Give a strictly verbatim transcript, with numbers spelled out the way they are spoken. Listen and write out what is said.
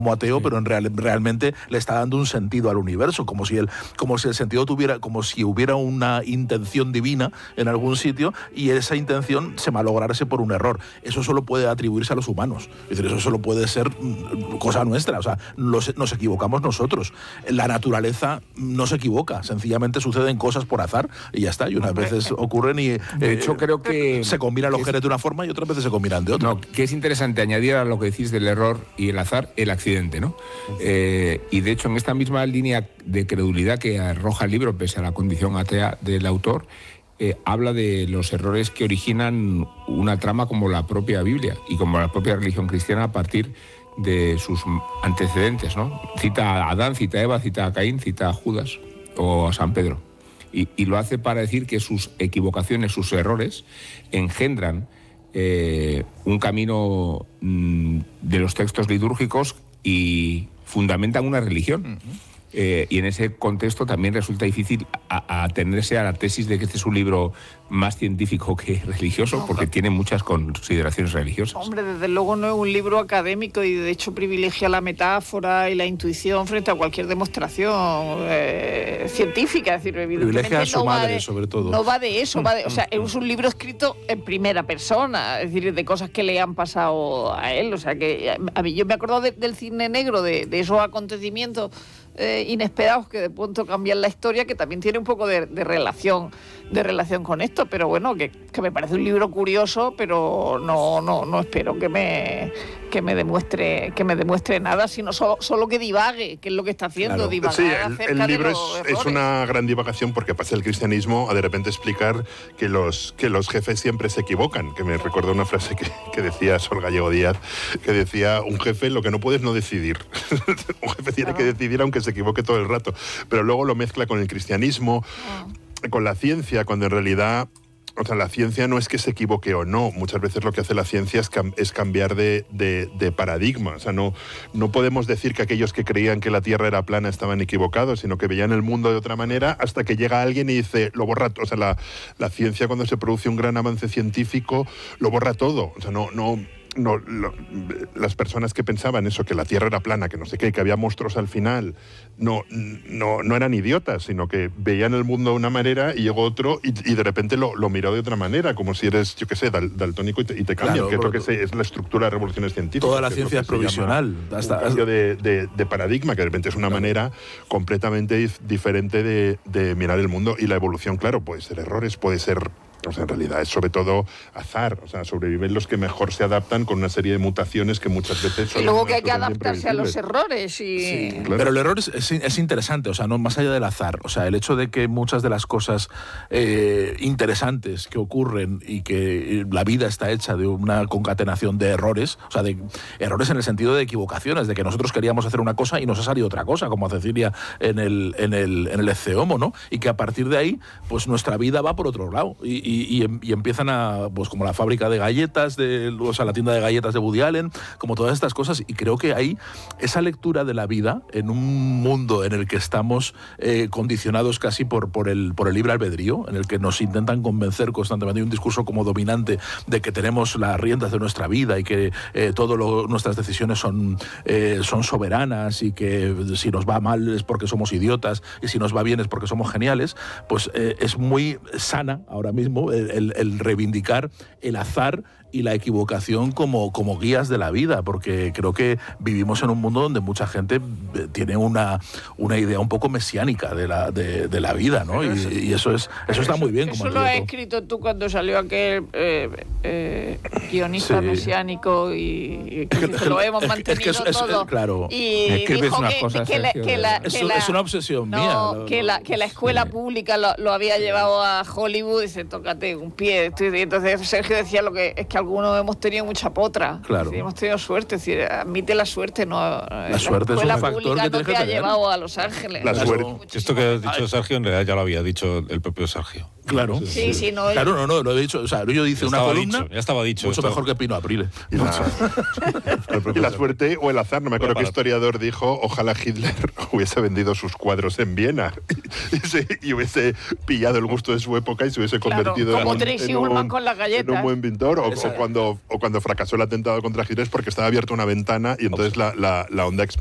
como ateo, pero en real, realmente le está dando un sentido al universo, como si el, como si el sentido tuviera, como si hubiera una intención divina en algún sitio y esa intención se malograse por un error. Eso solo puede atribuirse a los humanos. Es decir, eso solo puede ser cosa nuestra. O sea, los, nos equivocamos nosotros. La naturaleza no se equivoca, sencillamente suceden cosas por azar y ya está. Y unas veces ocurren y de eh, hecho creo que se combinan los genes de una forma y otras veces se combinan de otra. No, que es interesante añadir a lo que decís del error y el azar, el accidente. ¿No? Eh, y de hecho en esta misma línea de credulidad que arroja el libro, pese a la condición atea del autor, eh, habla de los errores que originan una trama como la propia Biblia y como la propia religión cristiana a partir de sus antecedentes, ¿no? Cita a Adán, cita a Eva, cita a Caín, cita a Judas o a San Pedro. Y, y lo hace para decir que sus equivocaciones, sus errores, engendran eh, un camino mmm, de los textos litúrgicos y fundamentan una religión. Uh-huh. Eh, y en ese contexto también resulta difícil a, a atenerse a la tesis de que este es un libro más científico que religioso, no, porque tiene muchas consideraciones religiosas. Hombre, desde luego no es un libro académico y de hecho privilegia la metáfora y la intuición frente a cualquier demostración eh, científica. Es decir, privilegia a su no madre, de, sobre todo. No va de eso, va de, o sea, es un libro escrito en primera persona, es decir, de cosas que le han pasado a él. O sea, que a mí yo me acuerdo de, del Cisne Negro, de, de esos acontecimientos Eh, inesperados que de pronto cambian la historia, que también tiene un poco de, de relación de relación con esto, pero bueno, que, que me parece un libro curioso, pero no no no espero que me que me demuestre que me demuestre nada, sino solo, solo que divague, que es lo que está haciendo, claro. divagar sí, el, acerca el libro de los es, es una gran divagación porque pasa el cristianismo a de repente explicar que los que los jefes siempre se equivocan, que me recuerda una frase que, que decía Sol Gallego Díaz, que decía, un jefe lo que no puede es no decidir. Un jefe tiene claro. que decidir aunque se equivoque todo el rato, pero luego lo mezcla con el cristianismo, oh. con la ciencia, cuando en realidad, o sea, la ciencia no es que se equivoque o no, muchas veces lo que hace la ciencia es, cam es cambiar de, de, de paradigma. O sea, no, no podemos decir que aquellos que creían que la Tierra era plana estaban equivocados, sino que veían el mundo de otra manera hasta que llega alguien y dice, lo borra. O sea, la, la ciencia, cuando se produce un gran avance científico, lo borra todo. O sea, no... no No, lo, las personas que pensaban eso, que la Tierra era plana, que no sé qué, que había monstruos al final, no, no, no eran idiotas, sino que veían el mundo de una manera y llegó otro y, y de repente lo, lo miró de otra manera, como si eres, yo qué sé, dal, daltónico y te, y te cambian, claro, que creo que se, es la estructura de revoluciones científicas. Toda la ciencia es provisional. Hasta, un cambio de, de, de paradigma, que de repente es una claro. manera completamente dif diferente de, de mirar el mundo, y la evolución, claro, puede ser errores, puede ser... O sea, en realidad es sobre todo azar. O sea, sobreviven los que mejor se adaptan con una serie de mutaciones que muchas veces son... Y luego que hay que adaptarse a los errores. Y... Sí, claro. Pero el error es, es, es interesante, o sea, no más allá del azar. O sea, el hecho de que muchas de las cosas eh, interesantes que ocurren y que la vida está hecha de una concatenación de errores, o sea, de errores en el sentido de equivocaciones, de que nosotros queríamos hacer una cosa y nos ha salido otra cosa, como a Cecilia en el, en el, en el Ecce Homo, ¿no? Y que a partir de ahí, pues nuestra vida va por otro lado. Y, Y, y, y empiezan a, pues como la fábrica de galletas, de, o sea, la tienda de galletas de Woody Allen, como todas estas cosas, y creo que hay esa lectura de la vida en un mundo en el que estamos eh, condicionados casi por, por, el, por el libre albedrío, en el que nos intentan convencer constantemente, hay un discurso como dominante de que tenemos las riendas de nuestra vida y que eh, todas nuestras decisiones son, eh, son soberanas y que si nos va mal es porque somos idiotas y si nos va bien es porque somos geniales, pues eh, es muy sana ahora mismo el, el, el reivindicar el azar y la equivocación como, como guías de la vida, porque creo que vivimos en un mundo donde mucha gente tiene una, una idea un poco mesiánica de la, de, de la vida, ¿no? Y, y eso es eso está muy bien. Eso como lo has escrito tú cuando salió aquel eh, eh, guionista sí. mesiánico y, y que, que lo hemos mantenido es que es, todo. Es, claro. Y dijo que, cosas, que, la, que, la, es, que la... Es una obsesión no, mía. Lo, que, la, que la escuela sí. pública lo, lo había llevado a Hollywood y se tócate un pie. Y entonces Sergio decía lo que es que algunos hemos tenido mucha potra. Claro. Sí, hemos tenido suerte. Es decir, admite la suerte, no. La, la suerte es un factor que no tienes te que ha tener. llevado a Los Ángeles. La suerte. Esto que ha dicho Sergio, en realidad ya lo había dicho el propio Sergio. Claro. Sí, sí, no. Claro, no, no, lo he dicho. O sea, yo hice Ya una estaba columna. dicho, ya estaba dicho. Mucho Esto- mejor que Pino Aprile. Y la, y la suerte o el azar, no me acuerdo qué Para- historiador dijo, ojalá Hitler hubiese vendido sus cuadros en Viena y, se- y hubiese pillado el gusto de su época y se hubiese Claro, convertido como en, Tracy en Ullman un, con las en galletas. un buen pintor, o, Esa- o cuando, o cuando fracasó el atentado contra Hitler porque estaba abierta una ventana y entonces la, la, la onda